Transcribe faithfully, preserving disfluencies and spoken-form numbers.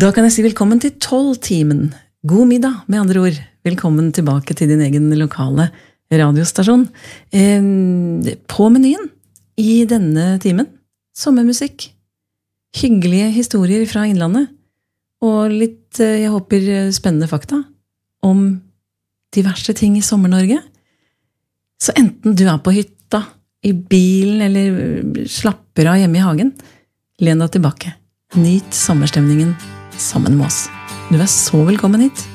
Da kan jeg si velkommen til tolv-timen. God middag, med andre ord. Velkommen tilbake til din egen lokale radiostasjon. Eh, på menyen i denne timen, sommermusikk, hyggelige historier fra innlandet, og litt, jeg håper, spennende fakta om diverse ting i Sommer-Norge. Så enten du er på hytta, i bilen, eller slapper av hjemme i hagen, len deg tilbake. Nyt sommerstemningen sammen med oss. Du er så velkommen hit.